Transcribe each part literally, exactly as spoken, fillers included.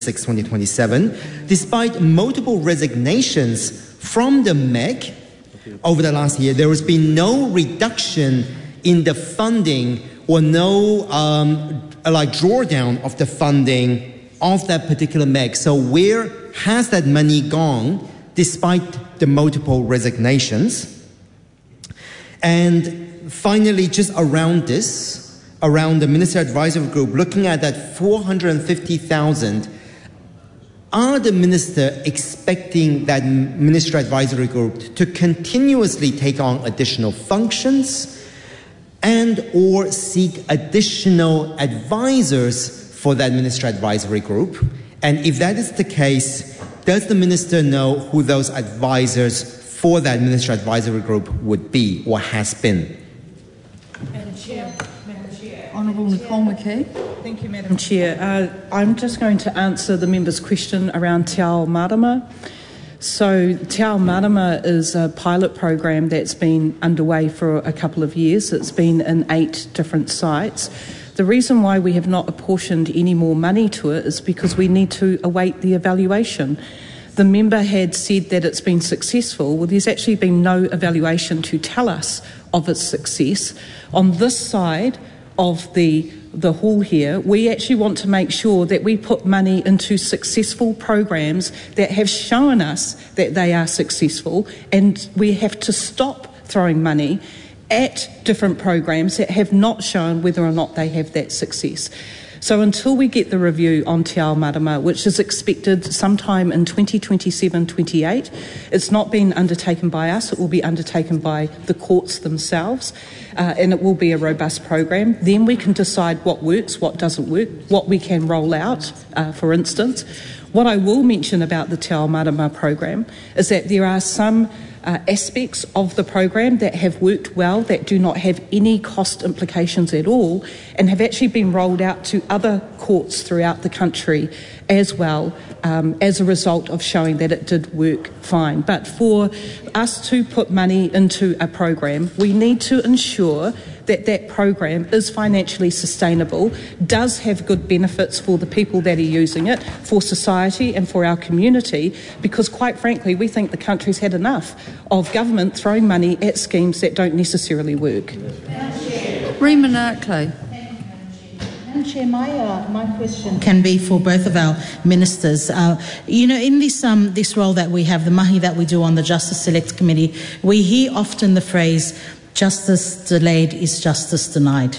sixth, twenty twenty-seven, despite multiple resignations from the M E C over the last year, there has been no reduction in the funding or no um, like drawdown of the funding of that particular M E C. So where has that money gone despite the multiple resignations? And finally, just around this, around the Minister Advisory Group, looking at that four hundred fifty thousand, are the minister expecting that Minister Advisory Group to continuously take on additional functions and or seek additional advisors for that Minister Advisory Group? And if that is the case, does the minister know who those advisors for that Minister Advisory Group would be or has been? Madam Chair. Madam Chair. Honourable Nicole McKay. Thank you, Madam Chair. Uh, I'm just going to answer the member's question around Te Ao Marama. So Te Ao Marama is a pilot program that's been underway for a couple of years. It's been in eight different sites. The reason why we have not apportioned any more money to it is because we need to await the evaluation. The member had said that it's been successful. Well, there's actually been no evaluation to tell us of its success. On this side of the the hall here, we actually want to make sure that we put money into successful programs that have shown us that they are successful, and we have to stop throwing money at different programs that have not shown whether or not they have that success. So until we get the review on Te Ao Marama, which is expected sometime in twenty twenty-seven twenty-eight, it's not been undertaken by us, it will be undertaken by the courts themselves, uh, and it will be a robust program. Then we can decide what works, what doesn't work, what we can roll out, uh, for instance. What I will mention about the Te Ao Marama program is that there are some Uh, aspects of the program that have worked well, that do not have any cost implications at all, and have actually been rolled out to other courts throughout the country as well, um, as a result of showing that it did work fine. But for us to put money into a program, we need to ensure that that program is financially sustainable, does have good benefits for the people that are using it, for society and for our community, because quite frankly we think the country's had enough of government throwing money at schemes that don't necessarily work. Rima Narkley. Madam Chair, my, uh, my question can be for both of our ministers. Uh, you know, in this um, this role that we have, the mahi that we do on the Justice Select Committee, we hear often the phrase, justice delayed is justice denied.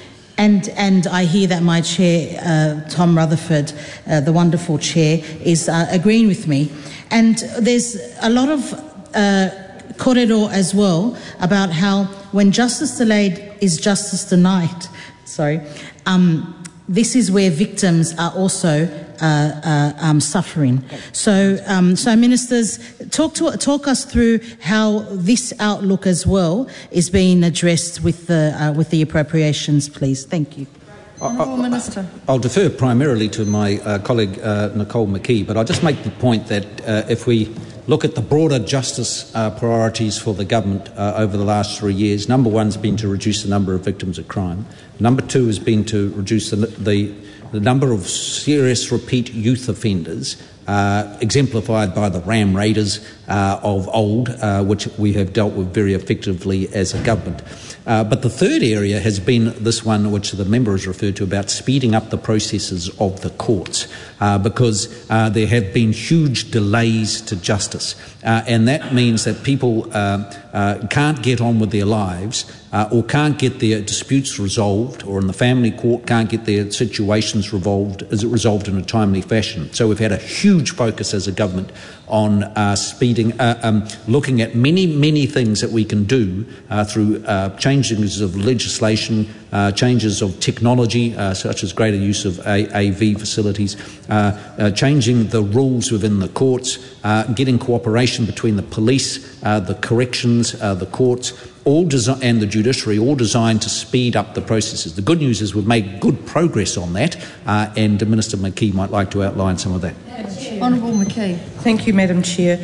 And and I hear that my chair, uh, Tom Rutherford, uh, the wonderful chair, is uh, agreeing with me. And there's a lot of uh, korero as well about how when justice delayed is justice denied, sorry, um, this is where victims are also uh, uh, um, suffering. So, um, so ministers, talk to talk us through how this outlook as well is being addressed with the uh, with the appropriations, please. Thank you. Honourable Minister. I'll defer primarily to my uh, colleague uh, Nicole McKee, but I'll just make the point that uh, if we look at the broader justice uh, priorities for the government uh, over the last three years, number one has been to reduce the number of victims of crime. Number two has been to reduce the, the, the number of serious repeat youth offenders, uh, exemplified by the Ram Raiders uh, of old, uh, which we have dealt with very effectively as a government. Uh, but the third area has been this one which the member has referred to about speeding up the processes of the courts, uh, because uh, there have been huge delays to justice, uh, and that means that people uh, uh, can't get on with their lives uh, or can't get their disputes resolved, or in the family court can't get their situations resolved, as it resolved in a timely fashion. So we've had a huge focus as a government on uh, speeding, uh, um, looking at many, many things that we can do uh, through uh, changes of legislation, uh, changes of technology, uh, such as greater use of A- AV facilities, uh, uh, changing the rules within the courts, uh, getting cooperation between the police, uh, the corrections, uh, the courts, all desi- and the judiciary, all designed to speed up the processes. The good news is we've made good progress on that, uh, and Minister McKee might like to outline some of that. Honourable McKee. Thank you, Madam Chair.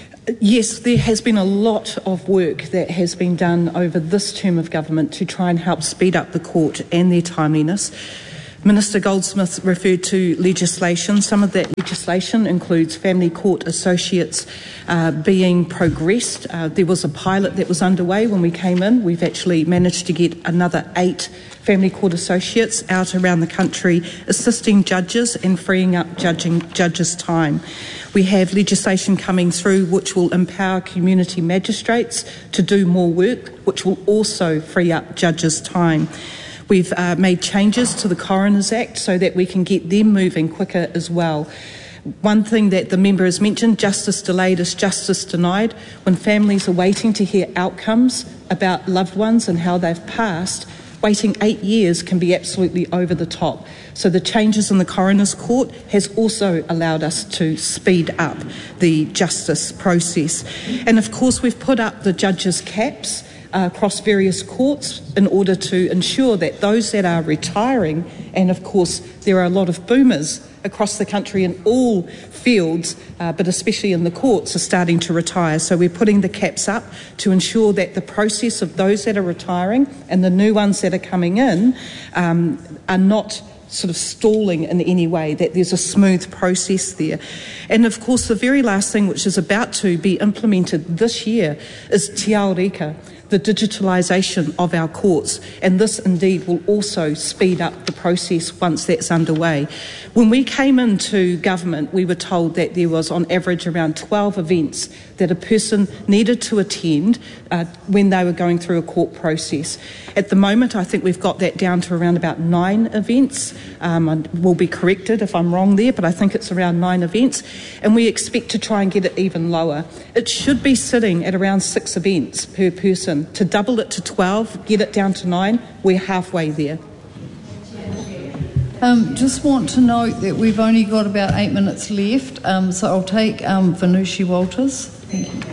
Yes, there has been a lot of work that has been done over this term of government to try and help speed up the court and their timeliness. Minister Goldsmith referred to legislation. Some of that legislation includes family court associates uh, being progressed. Uh, there was a pilot that was underway when we came in. We've actually managed to get another eight family court associates out around the country assisting judges and freeing up judging judges' time. We have legislation coming through which will empower community magistrates to do more work, which will also free up judges' time. We've uh, made changes to the Coroners Act so that we can get them moving quicker as well. One thing that the member has mentioned, justice delayed is justice denied. When families are waiting to hear outcomes about loved ones and how they've passed, waiting eight years can be absolutely over the top. So the changes in the Coroner's Court has also allowed us to speed up the justice process. And of course we've put up the judges' caps Uh, across various courts in order to ensure that those that are retiring, and of course there are a lot of boomers across the country in all fields, uh, but especially in the courts, are starting to retire. So we're putting the caps up to ensure that the process of those that are retiring and the new ones that are coming in um, are not sort of stalling in any way, that there's a smooth process there. And of course the very last thing which is about to be implemented this year is Te Ao Reka, the digitalisation of our courts, and this indeed will also speed up the process once that's underway. When we came into government, we were told that there was on average around twelve events that a person needed to attend uh, when they were going through a court process. At the moment, I think we've got that down to around about nine events. Um, I will be corrected if I'm wrong there, but I think it's around nine events, and we expect to try and get it even lower. It should be sitting at around six events per person. To double it to twelve, get it down to nine, we're halfway there. Um, just want to note that we've only got about eight minutes left, um, so I'll take um, Vanushi Walters. Thank you.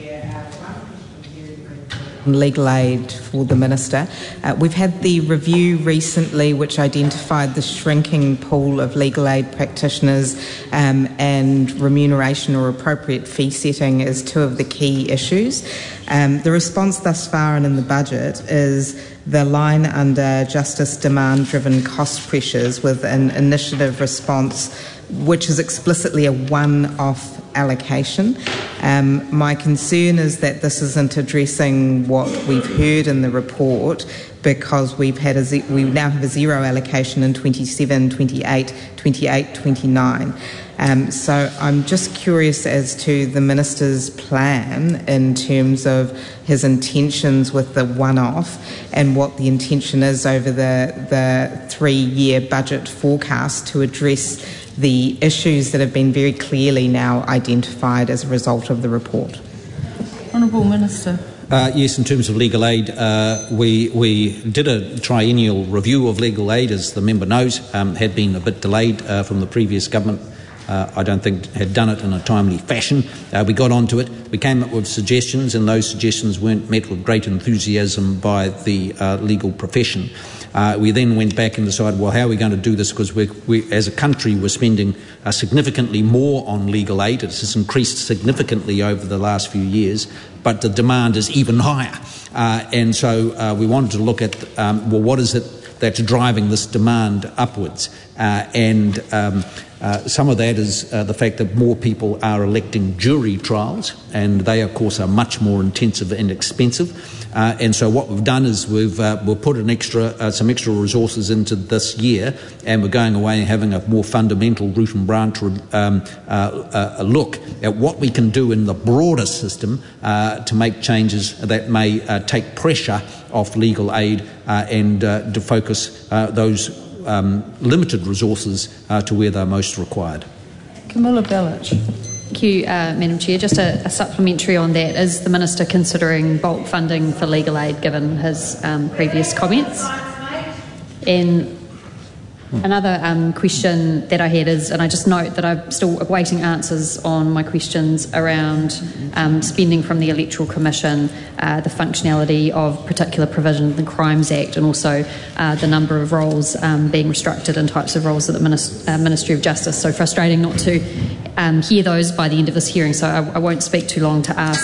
Legal aid for the Minister. Uh, we've had the review recently which identified the shrinking pool of legal aid practitioners um, and remuneration or appropriate fee setting as two of the key issues. Um, the response thus far and in the budget is the line under justice demand-driven cost pressures with an initiative response which is explicitly a one-off allocation. Um, my concern is that this isn't addressing what we've heard in the report, because we've had a ze- we now have a zero allocation in twenty-seven, twenty-eight, twenty-eight, twenty-nine. Um, so I'm just curious as to the Minister's plan in terms of his intentions with the one-off and what the intention is over the, the three-year budget forecast to address the issues that have been very clearly now identified as a result of the report. Honourable Minister. Uh, yes, in terms of legal aid, uh, we we did a triennial review of legal aid, as the member knows, um, had been a bit delayed uh, from the previous government. Uh, I don't think had done it in a timely fashion. Uh, we got onto it. We came up with suggestions, and those suggestions weren't met with great enthusiasm by the uh, legal profession. Uh, we then went back and decided, well, how are we going to do this? Because we, we, as a country, we're spending uh, significantly more on legal aid. It has increased significantly over the last few years, but the demand is even higher. Uh, and so uh, we wanted to look at, um, well, what is it that's driving this demand upwards? Uh, and um, uh, some of that is uh, the fact that more people are electing jury trials, and they, of course, are much more intensive and expensive. Uh, and so what we've done is we've uh, we've put an extra uh, some extra resources into this year, and we're going away and having a more fundamental root and branch um, uh, uh, a look at what we can do in the broader system uh, to make changes that may uh, take pressure off legal aid uh, and uh, to focus uh, those um, limited resources uh, to where they're most required. Camilla Bellich. Thank you, uh, Madam Chair. Just a, a supplementary on that. Is the Minister considering bulk funding for legal aid given his um, previous comments? And another um, question that I had is, and I just note that I'm still awaiting answers on my questions around um, spending from the Electoral Commission, uh, the functionality of particular provisions of the Crimes Act, and also uh, the number of roles um, being restricted and types of roles at the Minis- uh, Ministry of Justice. So frustrating not to um, hear those by the end of this hearing, so I, I won't speak too long to ask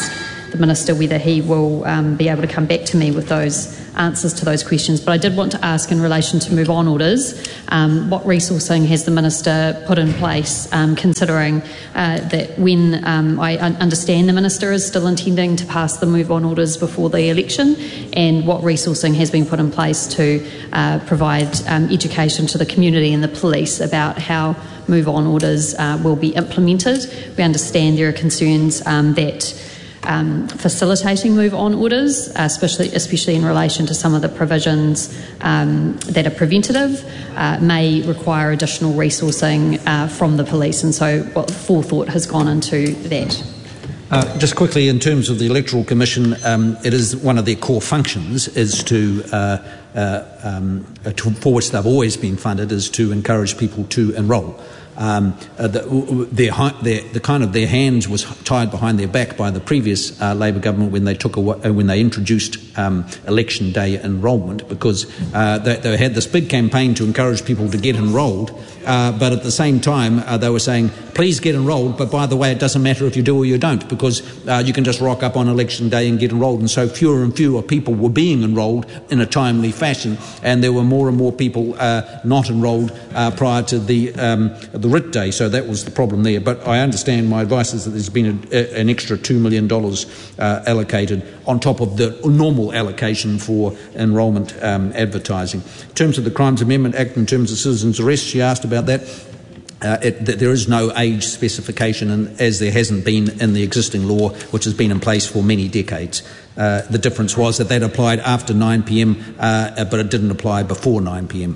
the Minister whether he will um, be able to come back to me with those answers to those questions. But I did want to ask in relation to move on orders, um, what resourcing has the Minister put in place, um, considering uh, that when um, I un- understand the Minister is still intending to pass the move on orders before the election, and what resourcing has been put in place to uh, provide um, education to the community and the police about how move on orders uh, will be implemented. We understand there are concerns um, that Um, facilitating move-on orders, uh, especially especially in relation to some of the provisions um, that are preventative, uh, may require additional resourcing uh, from the police, and so what forethought has gone into that. Uh, just quickly, in terms of the Electoral Commission, um, it is one of their core functions is to, uh, uh, um, to, for which they've always been funded, is to encourage people to enrol. Um, uh, the, their, their, the kind of their hands was tied behind their back by the previous uh, Labor government when they took a, uh, when they introduced um, election day enrolment, because uh, they, they had this big campaign to encourage people to get enrolled, uh, but at the same time uh, they were saying, please get enrolled, but by the way, it doesn't matter if you do or you don't, because uh, you can just rock up on election day and get enrolled. And so fewer and fewer people were being enrolled in a timely fashion, and there were more and more people uh, not enrolled uh, prior to the um, the writ day, so that was the problem there. But I understand, my advice is that there's been a, a, an extra two million dollars uh, allocated on top of the normal allocation for enrolment um, advertising. In terms of the Crimes Amendment Act, in terms of citizens' arrest, she asked about that. Uh, it, th- there is no age specification, and as there hasn't been in the existing law, which has been in place for many decades. Uh, the difference was that that applied after nine p.m, uh, but it didn't apply before nine p.m.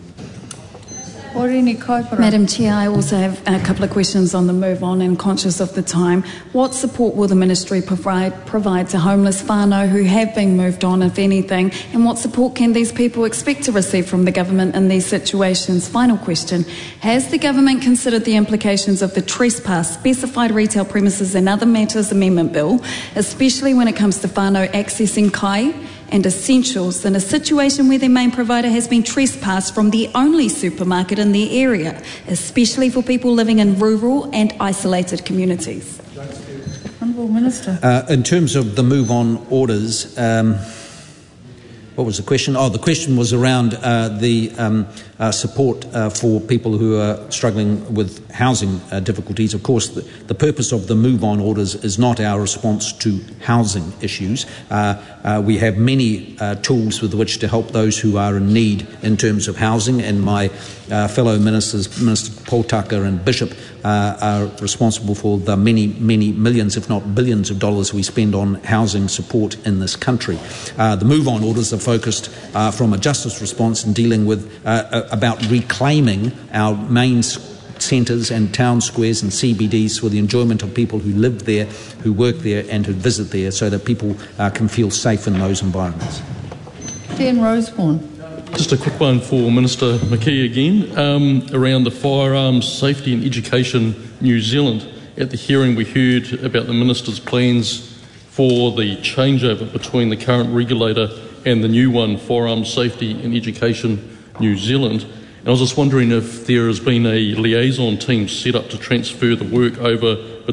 Madam Chair, I also have a couple of questions on the move on, and conscious of the time. What support will the Ministry provide, provide to homeless whānau who have been moved on, if anything, and what support can these people expect to receive from the government in these situations? Final question. Has the government considered the implications of the Trespass, Specified Retail Premises and Other Matters Amendment Bill, especially when it comes to whānau accessing kai and essentials in a situation where their main provider has been trespassed from the only supermarket in the area, especially for people living in rural and isolated communities? Honourable Minister. Uh, in terms of the move-on orders, um, what was the question? Oh, the question was around uh, the um, uh, support uh, for people who are struggling with housing uh, difficulties. Of course, the, the purpose of the move-on orders is not our response to housing issues. Uh, uh, we have many uh, tools with which to help those who are in need in terms of housing, and my uh, fellow ministers, Minister Paul Tucker and Bishop, uh, are responsible for the many, many millions, if not billions of dollars we spend on housing support in this country. Uh, the move-on orders are focused uh, from a justice response in dealing with uh, about reclaiming our main centres and town squares and C B Ds for the enjoyment of people who live there, who work there and who visit there, so that people uh, can feel safe in those environments. Dan Roseborn. Just a quick one for Minister McKee again, um, around the Firearms Safety and Education New Zealand. At the hearing we heard about the Minister's plans for the changeover between the current regulator and the new one, Firearms Safety and Education New Zealand. And I was just wondering if there has been a liaison team set up to transfer the work over